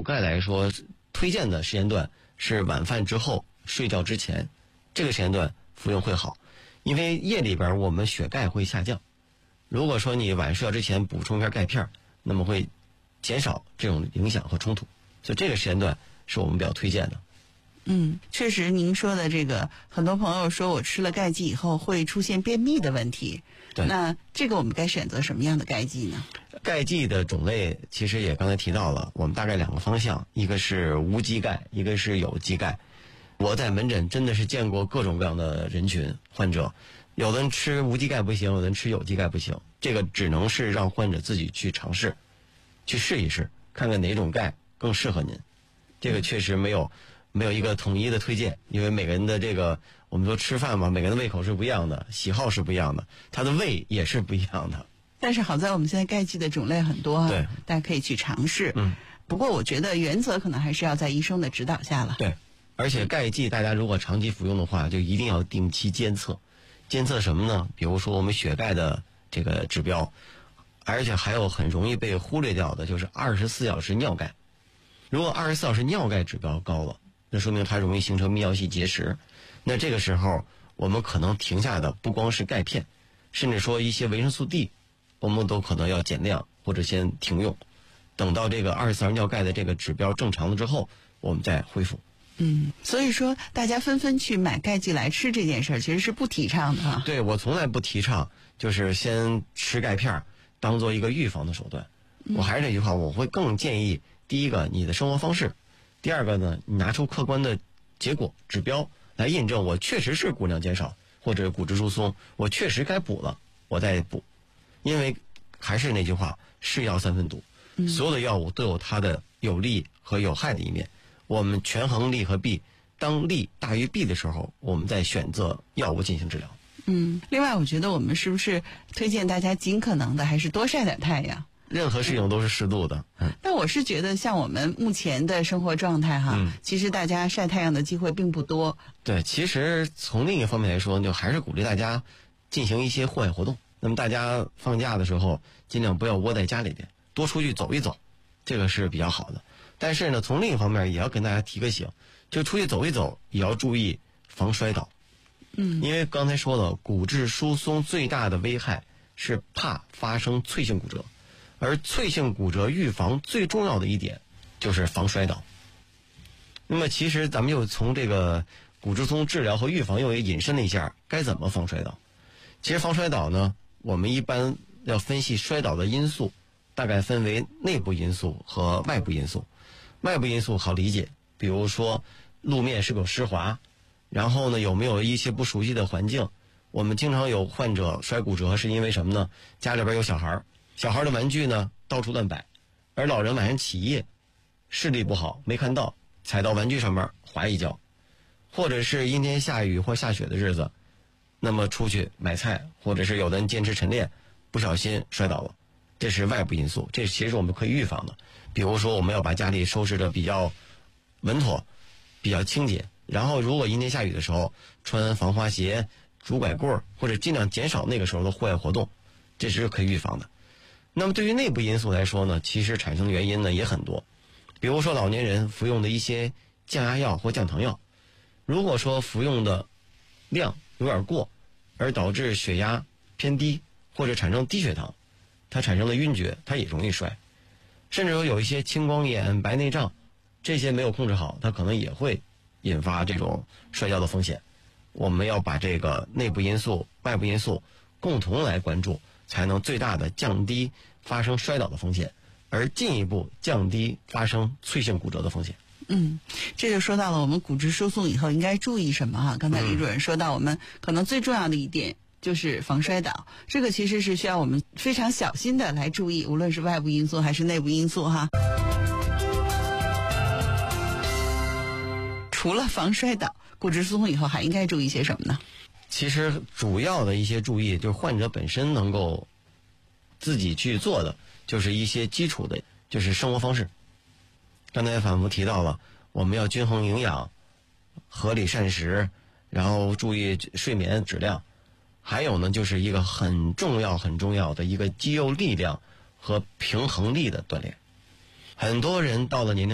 钙来说，推荐的时间段是晚饭之后睡觉之前，这个时间段服用会好，因为夜里边我们血钙会下降。如果说你晚上睡觉之前补充一片钙片，那么会减少这种影响和冲突，所以这个时间段是我们比较推荐的。 确实您说的这个，很多朋友说我吃了钙剂以后会出现便秘的问题。 对， 那这个我们该选择什么样的钙剂呢？ 钙剂的种类其实也刚才提到了，我们大概2个方向，一个是无机钙，一个是有机钙。我在门诊真的是见过各种各样的人群患者，有的人吃无机钙不行，有的人吃有机钙不行，这个只能是让患者自己去尝试，去试一试，看看哪种钙更适合您。这个确实没有一个统一的推荐，因为每个人的这个我们说吃饭嘛，每个人的胃口是不一样的，喜好是不一样的，他的胃也是不一样的。 但是好在我们现在钙剂的种类很多啊， 对， 大家可以去尝试。不过我觉得原则可能还是要在医生的指导下了。 对，而且钙剂大家如果长期服用的话，就一定要定期监测。监测什么呢？比如说我们血钙的这个指标，而且还有很容易被忽略掉的就是24小时尿钙。如果24小时尿钙指标高了，那说明它容易形成泌尿系结石。那这个时候我们可能停下的不光是钙片，甚至说一些维生素 D， 我们都可能要减量或者先停用，等到这个24小时尿钙的这个指标正常了之后，我们再恢复。 所以说大家纷纷去买钙剂来吃这件事儿，其实是不提倡的啊。 对，我从来不提倡就是先吃钙片当做一个预防的手段。我还是那句话，我会更建议，第一个你的生活方式，第二个呢，你拿出客观的结果指标来印证我确实是骨量减少或者骨质疏松，我确实该补了，我再补。因为还是那句话，是药三分毒，所有的药物都有它的有利和有害的一面，我们权衡利和弊，当利大于弊的时候，我们再选择药物进行治疗。 另外我觉得我们是不是推荐大家尽可能的还是多晒点太阳？ 任何事情都是适度的。 但我是觉得像我们目前的生活状态其实大家晒太阳的机会并不多。 对，其实从另一个方面来说，就还是鼓励大家进行一些户外活动。那么大家放假的时候尽量不要窝在家里边，多出去走一走，这个是比较好的。但是呢，从另一方面也要跟大家提个醒，就出去走一走也要注意防摔倒。因为刚才说了，骨质疏松最大的危害是怕发生脆性骨折，而脆性骨折预防最重要的一点就是防摔倒。那么其实咱们又从这个骨质疏松治疗和预防又引申了一下该怎么防摔倒。其实防摔倒呢，我们一般要分析摔倒的因素，大概分为内部因素和外部因素。外部因素好理解，比如说路面是否湿滑，然后呢有没有一些不熟悉的环境。我们经常有患者摔骨折是因为什么呢？家里边有小孩的玩具呢到处乱摆，而老人晚上起夜视力不好没看到，踩到玩具上面滑一跤，或者是阴天下雨或下雪的日子，那么出去买菜，或者是有的人坚持晨练不小心摔倒了，这是外部因素，这其实我们可以预防的。比如说我们要把家里收拾的比较稳妥，比较清洁，然后如果阴天下雨的时候穿防滑鞋、拄拐棍，或者尽量减少那个时候的户外活动，这是可以预防的。那么对于内部因素来说呢，其实产生的原因呢也很多。比如说老年人服用的一些降压药或降糖药，如果说服用的量有点过，而导致血压偏低或者产生低血糖，它产生了晕厥，它也容易摔。甚至有一些青光眼、白内障，这些没有控制好，它可能也会引发这种摔跤的风险。我们要把这个内部因素、外部因素共同来关注，才能最大的降低发生摔倒的风险，而进一步降低发生脆性骨折的风险。 这就说到了我们骨质疏松以后应该注意什么哈。刚才李主任说到，我们可能最重要的一点就是防摔倒，这个其实是需要我们非常小心的来注意，无论是外部因素还是内部因素哈。除了防摔倒，骨质疏松以后还应该注意些什么呢？ 其实主要的一些注意，就是患者本身能够自己去做的，就是一些基础的，就是生活方式。刚才反复提到了，我们要均衡营养，合理膳食，然后注意睡眠质量，还有呢就是一个很重要的一个肌肉力量和平衡力的锻炼。很多人到了年龄